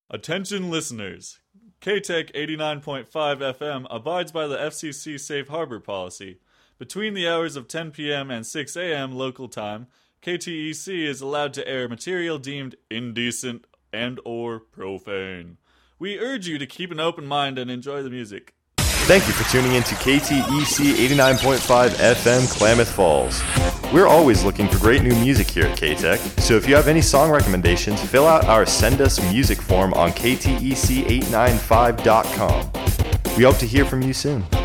Attention listeners. KTEC 89.5 FM abides by the FCC Safe Harbor policy. Between the hours of 10 p.m. and 6 a.m. local time, KTEC is allowed to air material deemed indecent and or profane. We urge you to keep an open mind and enjoy the music. Thank you for tuning in to KTEC 89.5 FM Klamath Falls. We're always looking for great new music here at KTEC, so if you have any song recommendations, fill out our Send Us Music form on ktec895.com. We hope to hear from you soon.